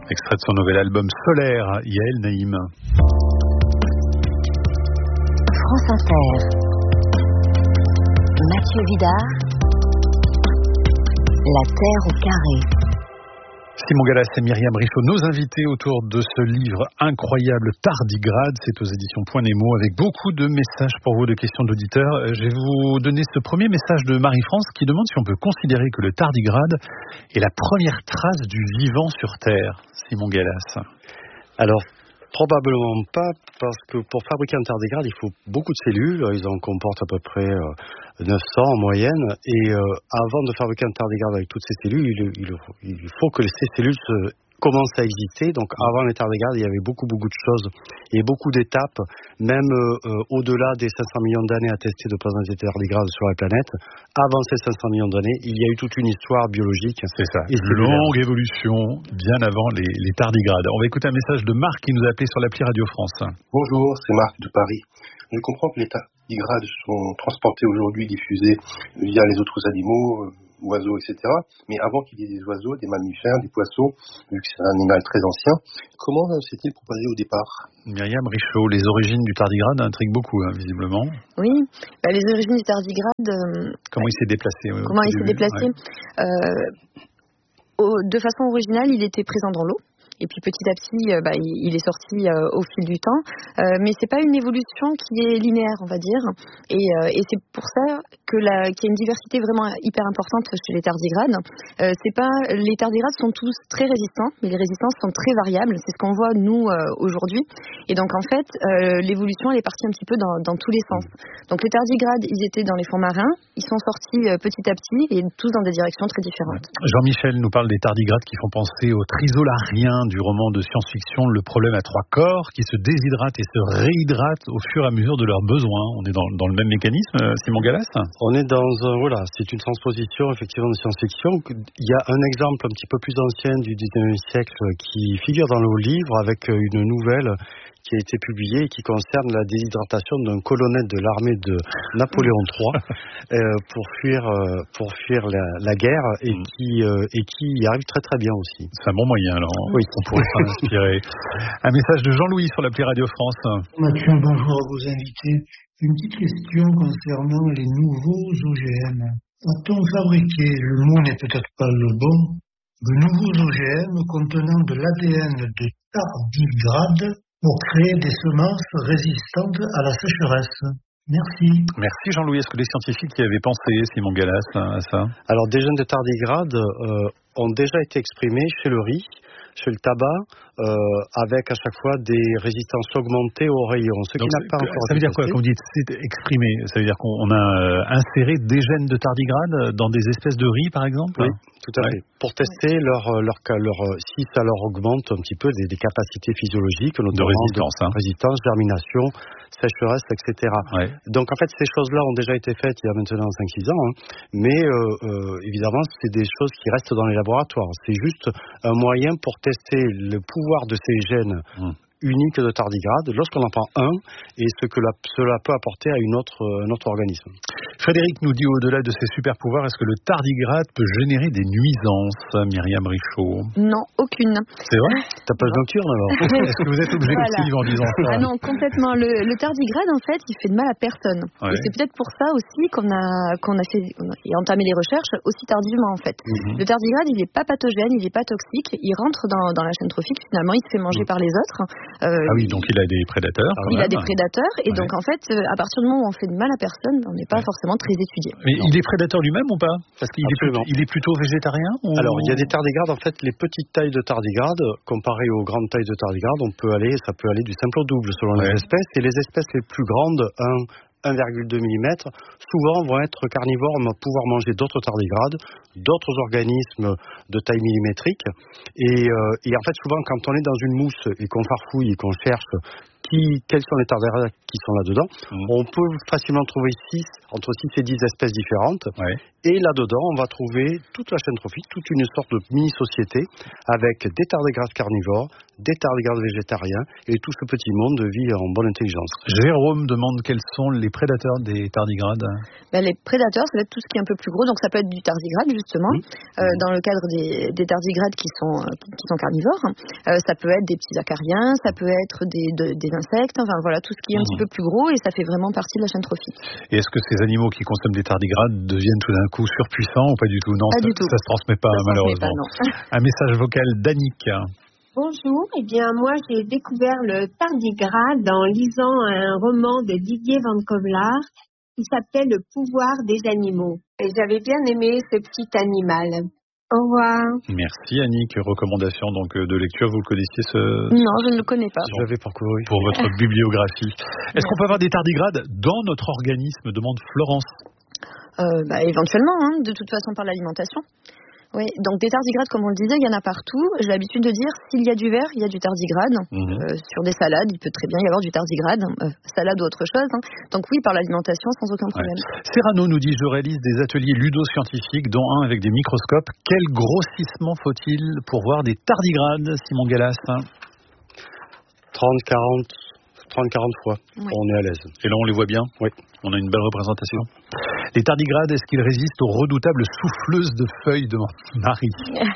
Extrait de son nouvel album Solaire, Yael Naïm. France Inter. Mathieu Vidard. La Terre au carré. Simon Gallas et Myriam Richaud, nos invités autour de ce livre incroyable Tardigrade, c'est aux éditions Point Nemo, avec beaucoup de messages pour vous, de questions d'auditeurs. Je vais vous donner ce premier message de Marie-France qui demande si on peut considérer que le tardigrade est la première trace du vivant sur Terre. Simon Gallas. Alors, probablement pas, parce que pour fabriquer un tardigrade, il faut beaucoup de cellules. Ils en comportent à peu près 900 en moyenne. Et avant de fabriquer un tardigrade avec toutes ces cellules, il faut que ces cellules commencent à exister. Donc avant les tardigrades, il y avait beaucoup de choses et beaucoup d'étapes, même au-delà des 500 millions d'années attestées de présence des tardigrades sur la planète. Avant ces 500 millions d'années, il y a eu toute une histoire biologique. C'est ça, une longue évolution bien avant les tardigrades. On va écouter un message de Marc qui nous a appelé sur l'appli Radio France. Bonjour, c'est Marc de Paris. Je comprends que les tardigrades sont transportés aujourd'hui, diffusés via les autres animaux, oiseaux, etc. Mais avant qu'il y ait des oiseaux, des mammifères, des poissons, vu que c'est un animal très ancien, comment s'est-il propagé au départ ? Myriam Richaud, les origines du tardigrade intriguent beaucoup, visiblement. Oui, les origines du tardigrade... Comment il s'est déplacé Comment il s'est déplacé De façon originale, il était présent dans l'eau. Et puis petit à petit, il est sorti au fil du temps. Mais c'est pas une évolution qui est linéaire, on va dire. Et c'est pour ça qu'il y a une diversité vraiment hyper importante chez les tardigrades. Les tardigrades sont tous très résistants, mais les résistances sont très variables. C'est ce qu'on voit nous aujourd'hui. Et donc en fait, l'évolution elle est partie un petit peu dans tous les sens. Donc les tardigrades, ils étaient dans les fonds marins. Ils sont sortis petit à petit et tous dans des directions très différentes. Jean-Michel nous parle des tardigrades qui font penser aux trisolariens du roman de science-fiction Le problème à trois corps, qui se déshydratent et se réhydratent au fur et à mesure de leurs besoins. On est dans le même mécanisme, Simon Gallas ? On est c'est une transposition effectivement de science-fiction. Il y a un exemple un petit peu plus ancien du 19e siècle qui figure dans le livre avec une nouvelle qui a été publiée et qui concerne la déshydratation d'un colonel de l'armée de Napoléon III pour fuir la guerre et qui y arrive très très bien aussi. C'est un bon moyen alors. Oui. On pourrait s'en inspirer. Un message de Jean-Louis sur l'appli Radio France. Mathieu, bonjour à vos invités. Une petite question concernant les nouveaux OGM. A-t-on fabriqué, le mot n'est peut-être pas le bon, de nouveaux OGM contenant de l'ADN de tardigrade pour créer des semences résistantes à la sécheresse? Merci. Merci Jean-Louis. Est-ce que les scientifiques y avaient pensé, Simon Gallas, à ça ? Alors des gènes de tardigrade ont déjà été exprimés chez le riz, chez le tabac, avec à chaque fois des résistances augmentées aux rayons. Ce qui n'a pas encore ça veut dire quoi quand vous dites c'est exprimé? Ça veut dire qu'on a inséré des gènes de tardigrade dans des espèces de riz, par exemple? Oui, tout à fait. Pour tester si ça leur augmente un petit peu des capacités physiologiques, notamment de résistance, germination, sécheresse, etc. Ouais. Donc en fait, ces choses-là ont déjà été faites il y a maintenant 5-6 ans, mais évidemment, c'est des choses qui restent dans les laboratoires. C'est juste un moyen pour tester le pouvoir de ces gènes uniques de tardigrade lorsqu'on en prend un et ce que cela peut apporter à un autre organisme. Frédéric nous dit au-delà de ses super pouvoirs, est-ce que le tardigrade peut générer des nuisances, Myriam Richaud? Non, aucune. C'est vrai? T'as pas de nocturne alors? Est-ce que vous êtes objective en disant ça? Ah non, complètement. Le tardigrade, en fait, il fait de mal à personne. Ouais. Et c'est peut-être pour ça aussi qu'on a entamé les recherches aussi tardivement, en fait. Le tardigrade, il n'est pas pathogène, il n'est pas toxique, il rentre dans la chaîne trophique, finalement, il se fait manger par les autres. Donc il a des prédateurs. Il a des prédateurs, et donc en fait, à partir du moment où on fait de mal à personne, on n'est pas forcément très étudié. Mais il est prédateur lui-même ou pas? Parce qu'il est plutôt végétarien ou... Alors, il y a des tardigrades, en fait, les petites tailles de tardigrades, comparées aux grandes tailles de tardigrades, ça peut aller du simple au double selon les espèces, et les espèces les plus grandes, 1,2 mm, souvent vont être carnivores, vont pouvoir manger d'autres tardigrades, d'autres organismes de taille millimétrique. Et en fait, souvent, quand on est dans une mousse et qu'on farfouille et qu'on cherche quels sont les tardigrades qui sont là-dedans. On peut facilement trouver entre 6 et 10 espèces différentes. Ouais. Et là-dedans, on va trouver toute la chaîne trophique, toute une sorte de mini-société avec des tardigrades carnivores, des tardigrades végétariens et tout ce petit monde vit en bonne intelligence. Jérôme demande quels sont les prédateurs des tardigrades. Les prédateurs, ça va être tout ce qui est un peu plus gros, donc ça peut être du tardigrade justement, dans le cadre des tardigrades qui sont carnivores. Ça peut être des petits acariens, ça peut être des insectes, enfin voilà, tout ce qui est un petit peu plus gros et ça fait vraiment partie de la chaîne trophique. Et est-ce que ces animaux qui consomment des tardigrades deviennent tout d'un coup surpuissants ou pas du tout? Non, pas du tout. Ça se transmet pas malheureusement. Un message vocal d'Annick. Bonjour, moi j'ai découvert le tardigrade en lisant un roman de Didier Van Kovlar qui s'appelait Le pouvoir des animaux. Et j'avais bien aimé ce petit animal. Au revoir. Merci Annick. Recommandation donc de lecture, vous le connaissiez Non, je ne le connais pas. Je l'avais parcouru. Pour votre bibliographie. Est-ce qu'on peut avoir des tardigrades dans notre organisme, demande Florence? Éventuellement, de toute façon par l'alimentation. Oui, donc des tardigrades, comme on le disait, il y en a partout. J'ai l'habitude de dire, s'il y a du vert, il y a du tardigrade. Sur des salades, il peut très bien y avoir du tardigrade, salade ou autre chose. Donc oui, par l'alimentation, sans aucun problème. Serrano nous dit, je réalise des ateliers ludo-scientifiques, dont un avec des microscopes. Quel grossissement faut-il pour voir des tardigrades, Simon Gallas? 30-40 fois, oui. On est à l'aise. Et là, on les voit bien? Oui. On a une belle représentation. Les tardigrades, est-ce qu'ils résistent aux redoutables souffleuses de feuilles de Marie?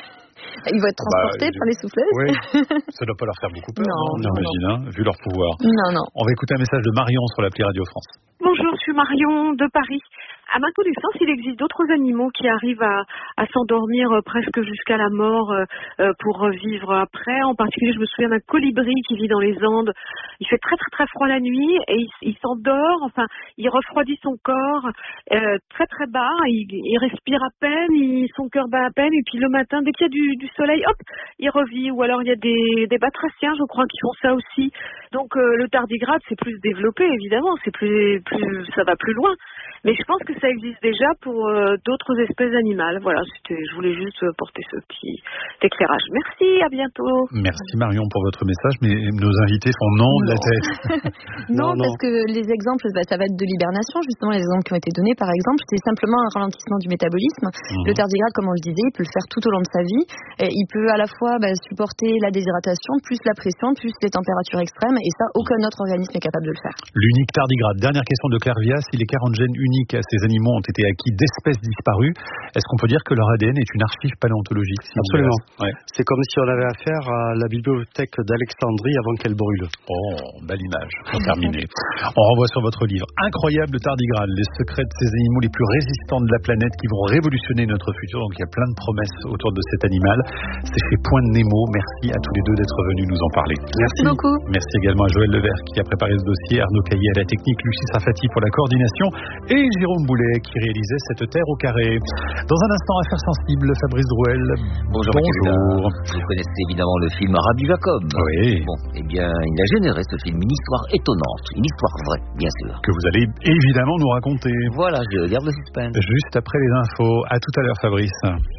Ils vont être transportés par les souffleuses? Oui. Ça ne doit pas leur faire beaucoup peur, non, vu leur pouvoir. Non. On va écouter un message de Marion sur l'appli Radio France. Bonjour, je suis Marion de Paris. À ma connaissance, il existe d'autres animaux qui arrivent à s'endormir presque jusqu'à la mort pour revivre après. En particulier, je me souviens d'un colibri qui vit dans les Andes. Il fait très très très froid la nuit et il s'endort. Enfin, il refroidit son corps très très bas. Il respire à peine, son cœur bat à peine. Et puis le matin, dès qu'il y a du soleil, hop, il revit. Ou alors il y a des batraciens, je crois, qui font ça aussi. Donc le tardigrade, c'est plus développé évidemment. C'est plus ça va plus loin. Mais je pense que ça existe déjà pour d'autres espèces animales. Voilà, je voulais juste porter ce petit éclairage. Merci, à bientôt. Merci Marion pour votre message, mais nos invités font non de la tête. non, parce que les exemples, ça va être de l'hibernation, justement, les exemples qui ont été donnés, par exemple, c'est simplement un ralentissement du métabolisme. Le tardigrade, comme on le disait, il peut le faire tout au long de sa vie. Il peut à la fois supporter la déshydratation, plus la pression, plus les températures extrêmes, et ça, aucun autre organisme est capable de le faire. L'unique tardigrade. Dernière question de Claire Via, si les 40 gènes uniques à ces animaux ont été acquis d'espèces disparues, est-ce qu'on peut dire que leur ADN est une archive paléontologique? Absolument. Ouais. C'est comme si on avait affaire à la bibliothèque d'Alexandrie avant qu'elle brûle. Oh, belle image pour terminer. On renvoie sur votre livre Incroyable tardigrade, les secrets de ces animaux les plus résistants de la planète qui vont révolutionner notre futur. Donc il y a plein de promesses autour de cet animal. C'est chez Point de Nemo. Merci à tous les deux d'être venus nous en parler. Merci beaucoup. Merci également à Joël Levert qui a préparé ce dossier, Arnaud Caillé à la technique, Lucie Safati pour la coordination et Jérôme Boulet qui réalisait cette Terre au carré. Dans un instant, affaire sensible, Fabrice Drouel. Bonjour. Vous connaissez évidemment le film Rabbi Jacob. Oui. Bon, eh bien, il a généré ce film une histoire étonnante, une histoire vraie, bien sûr. Que vous allez évidemment nous raconter. Voilà, je garde le suspense. Juste après les infos. À tout à l'heure, Fabrice.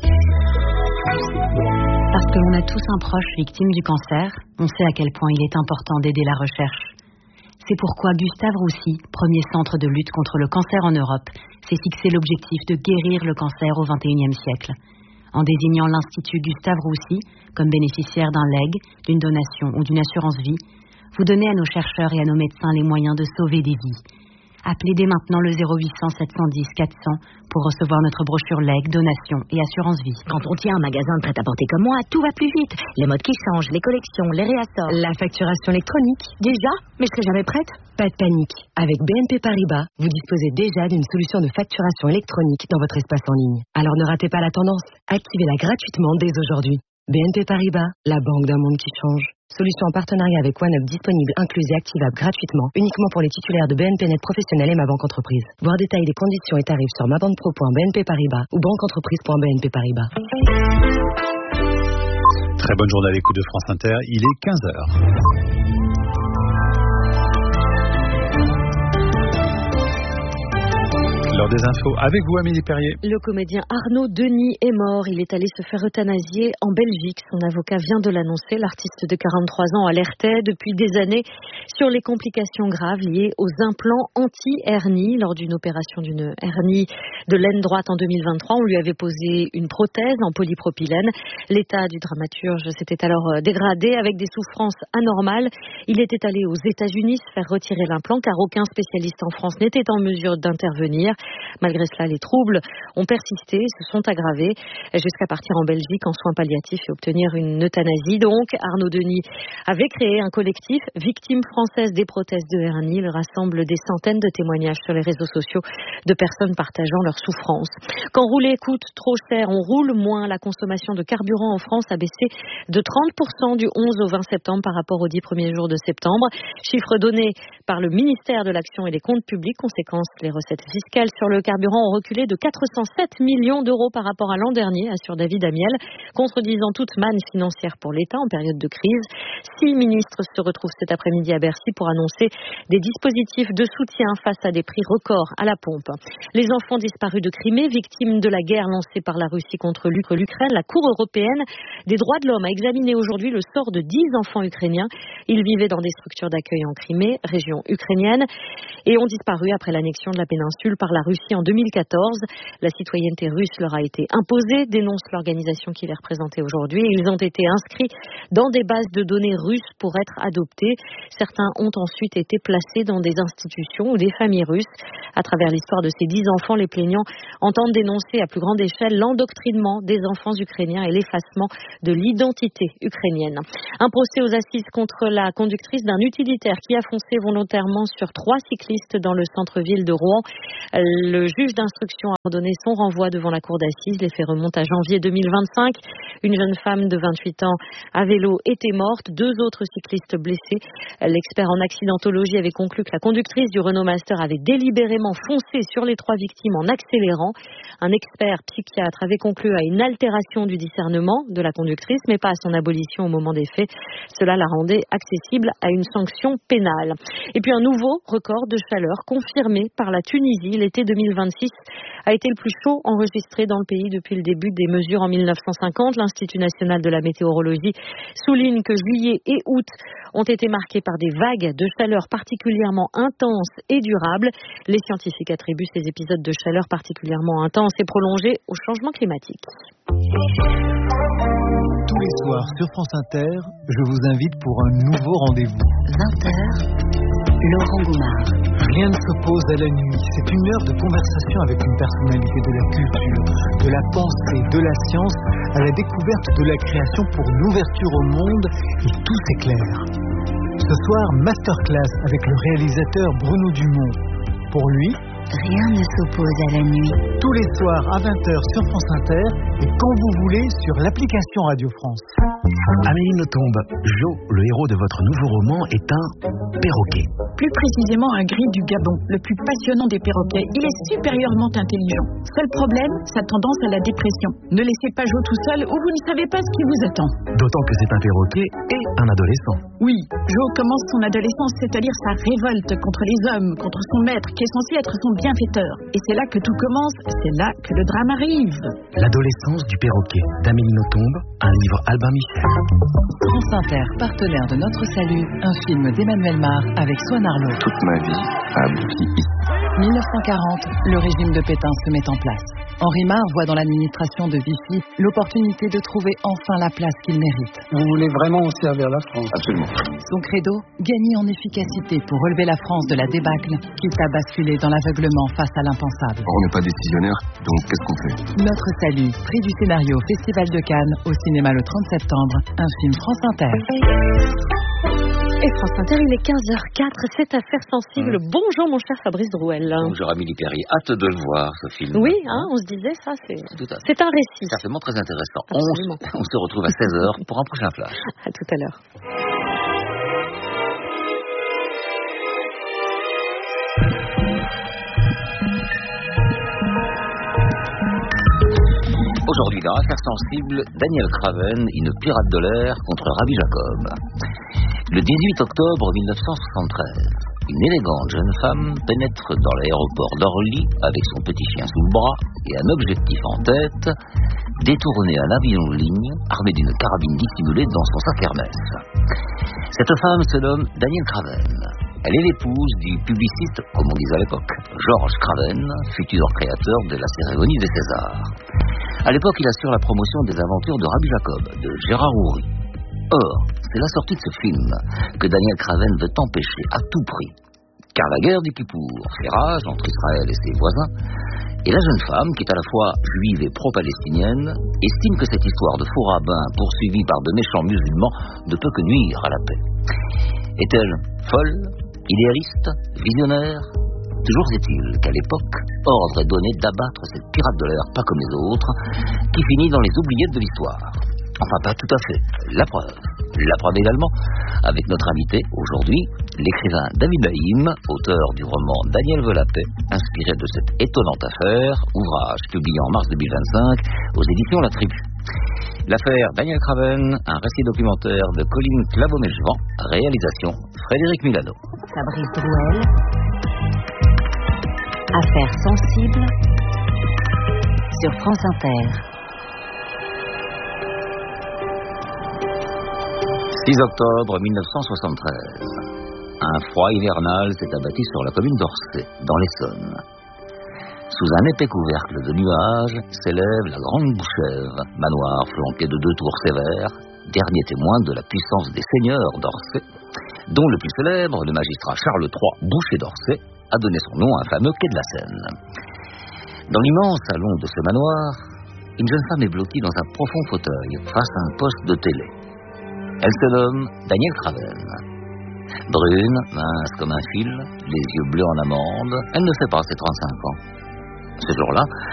Parce que l'on a tous un proche victime du cancer, on sait à quel point il est important d'aider la recherche. C'est pourquoi Gustave Roussy, premier centre de lutte contre le cancer en Europe, s'est fixé l'objectif de guérir le cancer au XXIe siècle. En désignant l'Institut Gustave Roussy comme bénéficiaire d'un legs, d'une donation ou d'une assurance vie, vous donnez à nos chercheurs et à nos médecins les moyens de sauver des vies. Appelez dès maintenant le 0800 710 400 pour recevoir notre brochure legs, donation et assurance vie. Quand on tient un magasin de prêt-à-porter comme moi, tout va plus vite. Les modes qui changent, les collections, les réassorts. La facturation électronique. Déjà? Mais je serai jamais prête. Pas de panique. Avec BNP Paribas, vous disposez déjà d'une solution de facturation électronique dans votre espace en ligne. Alors ne ratez pas la tendance. Activez-la gratuitement dès aujourd'hui. BNP Paribas, la banque d'un monde qui change. Solution en partenariat avec OneUp disponible, incluse et activable gratuitement, uniquement pour les titulaires de BNP Net Professionnel et Ma Banque Entreprise. Voir détails des conditions et tarifs sur mabanquepro.bnp Paribas ou banqueentreprise.bnp Paribas. Très bonne journée à l'écoute de France Inter, il est 15h. L'heure des infos avec vous, Amélie Perrier. Le comédien Arnaud Denis est mort. Il est allé se faire euthanasier en Belgique. Son avocat vient de l'annoncer. L'artiste de 43 ans alertait depuis des années sur les complications graves liées aux implants anti-hernie. Lors d'une opération d'une hernie de l'aine droite en 2023, on lui avait posé une prothèse en polypropylène. L'état du dramaturge s'était alors dégradé avec des souffrances anormales. Il était allé aux États-Unis se faire retirer l'implant car aucun spécialiste en France n'était en mesure d'intervenir. Malgré cela, les troubles ont persisté, se sont aggravés jusqu'à partir en Belgique en soins palliatifs et obtenir une euthanasie. Donc, Arnaud Denis avait créé un collectif Victimes françaises des prothèses de hernie. Il rassemble des centaines de témoignages sur les réseaux sociaux de personnes partageant leurs souffrances. Quand rouler coûte trop cher, on roule moins. La consommation de carburant en France a baissé de 30% du 11 au 20 septembre par rapport aux 10 premiers jours de septembre. Chiffre donné par le ministère de l'Action et des Comptes publics. Conséquence, les recettes fiscales sur le carburant ont reculé de 407 millions d'euros par rapport à l'an dernier, assure David Amiel, contredisant toute manne financière pour l'État en période de crise. 6 ministres se retrouvent cet après-midi à Bercy pour annoncer des dispositifs de soutien face à des prix records à la pompe. Les enfants disparus de Crimée, victimes de la guerre lancée par la Russie contre l'Ukraine, la Cour européenne des droits de l'homme a examiné aujourd'hui le sort de 10 enfants ukrainiens. Ils vivaient dans des structures d'accueil en Crimée, région ukrainienne, et ont disparu après l'annexion de la péninsule par la Russie en 2014. La citoyenneté russe leur a été imposée, dénonce l'organisation qui les représentait aujourd'hui. Ils ont été inscrits dans des bases de données russes pour être adoptés. Certains ont ensuite été placés dans des institutions ou des familles russes. À travers l'histoire de ces 10 enfants, les plaignants entendent dénoncer à plus grande échelle l'endoctrinement des enfants ukrainiens et l'effacement de l'identité ukrainienne. Un procès aux assises contre la conductrice d'un utilitaire qui a foncé volontairement sur 3 cyclistes dans le centre-ville de Rouen. Le juge d'instruction a ordonné son renvoi devant la cour d'assises. Les faits remontent à janvier 2025. Une jeune femme de 28 ans à vélo était morte, 2 autres cyclistes blessés. L'expert en accidentologie avait conclu que la conductrice du Renault Master avait délibérément foncé sur les 3 victimes en accélérant. Un expert psychiatre avait conclu à une altération du discernement de la conductrice, mais pas à son abolition au moment des faits. Cela la rendait accessible à une sanction pénale. Et puis un nouveau record de chaleur confirmé par la Tunisie. L'été 2026 a été le plus chaud enregistré dans le pays depuis le début des mesures en 1950. L'Institut national de la météorologie souligne que juillet et août ont été marqués par des vagues de chaleur particulièrement intenses et durables. Les scientifiques attribuent ces épisodes de chaleur particulièrement intenses et prolongés au changement climatique. Tous les soirs sur France Inter, je vous invite pour un nouveau rendez-vous. 20h, Laurent Goumard. Rien ne s'oppose à la nuit. C'est une heure de conversation avec une personnalité de la culture, de la pensée, de la science, à la découverte de la création pour une ouverture au monde, et tout s'éclaire. Ce soir, masterclass avec le réalisateur Bruno Dumont. Pour lui, rien ne s'oppose à la nuit. Tous les soirs à 20h sur France Inter et quand vous voulez sur l'application Radio France. Amélie Nothomb, Jo, le héros de votre nouveau roman, est un perroquet. Plus précisément un gris du Gabon, le plus passionnant des perroquets. Il est supérieurement intelligent. Seul problème, sa tendance à la dépression. Ne laissez pas Jo tout seul ou vous ne savez pas ce qui vous attend. D'autant que c'est un perroquet et un adolescent. Oui, Jo commence son adolescence, c'est-à-dire sa révolte contre les hommes, contre son maître, qui est censé être son bienfaiteur. Et c'est là que tout commence, c'est là que le drame arrive. L'adolescence du perroquet, d'Amélie Nothomb, un livre Albin Michel. France Inter, partenaire de Notre Salut, un film d'Emmanuel Mar avec Swan Arlo. Toute ma vie a abouti ici. 1940, le régime de Pétain se met en place. Henri Mar voit dans l'administration de Vichy l'opportunité de trouver enfin la place qu'il mérite. Vous voulez vraiment servir la France? Absolument. Son credo, gagner en efficacité pour relever la France de la débâcle, quitte à basculer dans l'aveuglement face à l'impensable. On n'est pas décisionnaire, donc qu'est-ce qu'on fait? Notre Salut, prix du scénario au Festival de Cannes, au cinéma le 30 septembre, un film France Inter. Et France Inter, il est 15h04, c'est Affaires sensibles. Bonjour mon cher Fabrice Drouel. Bonjour Amélie Perrier, hâte de le voir ce film. Oui, on se disait ça, c'est un récit. Certainement très intéressant. On se retrouve à 16h pour un prochain flash. À tout à l'heure. Aujourd'hui dans Affaires sensibles, Daniel Craven, une pirate de l'air contre Rabbi Jacob. Le 18 octobre 1973, une élégante jeune femme pénètre dans l'aéroport d'Orly avec son petit chien sous le bras et un objectif en tête, détourner un avion de ligne armé d'une carabine dissimulée dans son sac Hermès. Cette femme se nomme Danielle Craven. Elle est l'épouse du publiciste, comme on disait à l'époque, Georges Craven, futur créateur de la cérémonie des Césars. À l'époque, il assure la promotion des aventures de Rabbi Jacob, de Gérard Houry. Or, c'est la sortie de ce film que Danielle Craven veut empêcher à tout prix. Car la guerre du Kippour fait rage entre Israël et ses voisins, et la jeune femme, qui est à la fois juive et pro-palestinienne, estime que cette histoire de faux rabbins poursuivis par de méchants musulmans ne peut que nuire à la paix. Est-elle folle, idéaliste, visionnaire ? Toujours est-il qu'à l'époque, ordre est donné d'abattre cette pirate de l'air pas comme les autres, qui finit dans les oubliettes de l'histoire. Enfin, pas tout à fait. La preuve. La preuve également, avec notre invité, aujourd'hui, l'écrivain David Haïm, auteur du roman Daniel veut la paix, inspiré de cette étonnante affaire, ouvrage publié en mars 2025 aux éditions La Tribu. L'affaire Danielle Craven, un récit documentaire de Colline Claveau-Melchevant, réalisation Frédéric Milano. Fabrice Drouel, affaire sensible sur France Inter. 6 octobre 1973. Un froid hivernal s'est abattu sur la commune d'Orsay, dans l'Essonne. Sous un épais couvercle de nuages s'élève la Grande Bouchève, manoir flanqué de 2 tours sévères, dernier témoin de la puissance des seigneurs d'Orsay, dont le plus célèbre, le magistrat Charles III, boucher d'Orsay, a donné son nom à un fameux quai de la Seine. Dans l'immense salon de ce manoir, une jeune femme est blottie dans un profond fauteuil face à un poste de télé. Elle se nomme Danielle Craven. Brune, mince comme un fil, les yeux bleus en amande, elle ne fait pas ses 35 ans. Ce jour-là,